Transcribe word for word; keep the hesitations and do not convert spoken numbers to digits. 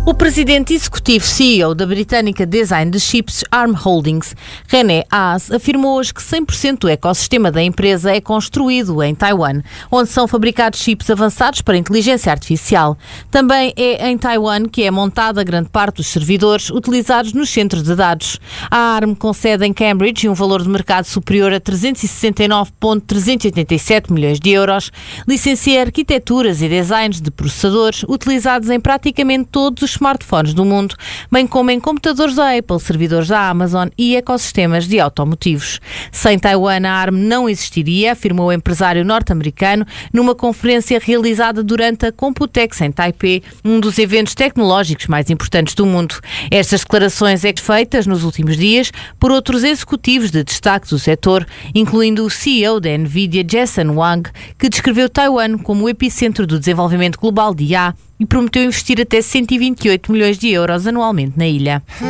O presidente executivo C E O da britânica Design de Chips Arm Holdings, René Haas, afirmou hoje que cem por cento do ecossistema da empresa é construído em Taiwan, onde são fabricados chips avançados para inteligência artificial. Também é em Taiwan que é montada grande parte dos servidores utilizados nos centros de dados. A Arm, com sede em Cambridge e um valor de mercado superior a trezentos e sessenta e nove vírgula trezentos e oitenta e sete milhões de euros, licencia arquiteturas e designs de processadores utilizados em praticamente todos os smartphones do mundo, bem como em computadores da Apple, servidores da Amazon e ecossistemas de automotivos. Sem Taiwan, a Arm não existiria, afirmou o empresário norte-americano numa conferência realizada durante a Computex em Taipei, um dos eventos tecnológicos mais importantes do mundo. Estas declarações é feitas nos últimos dias por outros executivos de destaque do setor, incluindo o C E O da Nvidia, Jensen Huang, que descreveu Taiwan como o epicentro do desenvolvimento global de I A e prometeu investir até cento e vinte e oito milhões de euros anualmente na ilha.